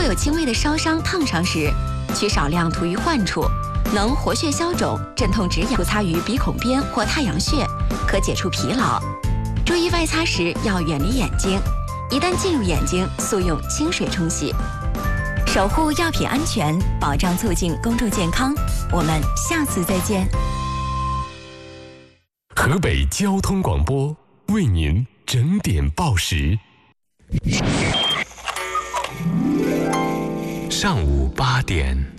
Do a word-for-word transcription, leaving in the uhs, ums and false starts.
会有轻微的烧伤、烫伤时，需少量涂于患处，能活血消肿、镇痛止痒。涂擦于鼻孔边或太阳穴，可解除疲劳。注意外擦时要远离眼睛，一旦进入眼睛，速用清水冲洗。守护药品安全，保障促进公众健康。我们下次再见。 河北交通广播为您整点报时。上午八点。